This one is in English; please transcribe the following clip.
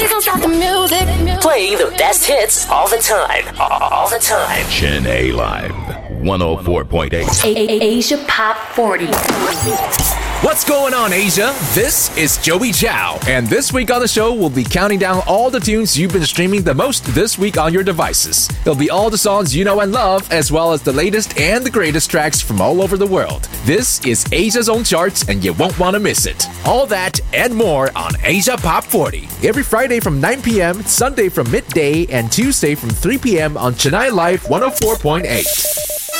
Please don't stop the music. Playing the best hits all the time. All the time. Chennai Live 104.8. Asia Pop 40. What's going on, Asia? This is Joey Chow, and this week on the show, we'll be counting down all the tunes you've been streaming the most this week on your devices. It'll be all the songs you know and love, as well as the latest and the greatest tracks from all over the world. This is Asia's own charts, and you won't want to miss it. All that and more on Asia Pop 40. Every Friday from 9 p.m., Sunday from midday, and Tuesday from 3 p.m. on Chennai Live 104.8.